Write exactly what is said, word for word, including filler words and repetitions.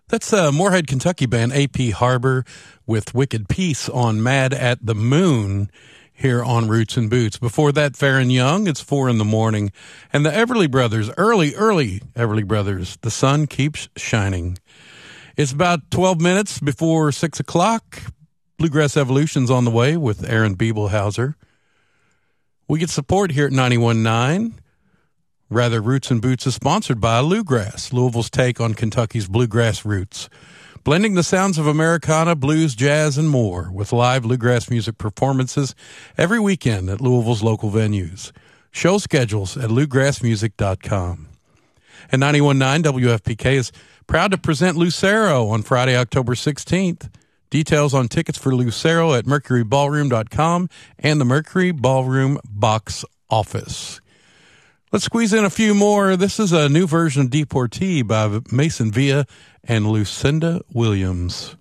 That's a Moorhead, Kentucky band, A P Harbor, with Wicked Peace on Mad at the Moon here on Roots and Boots. Before that, Farron Young, It's Four in the Morning. And the Everly Brothers, early, early Everly Brothers, The Sun Keeps Shining. It's about twelve minutes before six o'clock. Bluegrass Evolution's on the way with Aaron Biebelhauser. We get support here at ninety-one point nine. Rather, Roots and Boots is sponsored by Bluegrass, Louisville's take on Kentucky's bluegrass roots. Blending the sounds of Americana, blues, jazz, and more with live bluegrass music performances every weekend at Louisville's local venues. Show schedules at bluegrass music dot com. And ninety-one point nine W F P K is proud to present Lucero on Friday, October sixteenth. Details on tickets for Lucero at mercury ballroom dot com and the Mercury Ballroom box office. Let's squeeze in a few more. This is a new version of Deportee by Mason Villa and Lucinda Williams.